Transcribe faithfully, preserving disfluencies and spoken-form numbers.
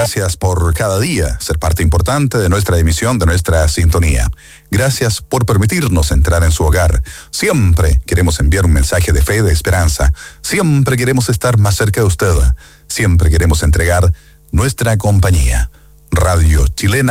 Gracias por cada día ser parte importante de nuestra emisión, de nuestra sintonía. Gracias por permitirnos entrar en su hogar. Siempre queremos enviar un mensaje de fe, de esperanza. Siempre queremos estar más cerca de usted. Siempre queremos entregar nuestra compañía. Radio Chilena.